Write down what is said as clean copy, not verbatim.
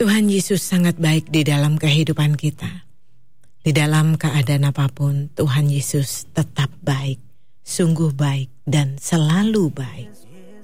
Tuhan Yesus sangat baik di dalam kehidupan kita. Di dalam keadaan apapun, Tuhan Yesus tetap baik, sungguh baik, dan selalu baik.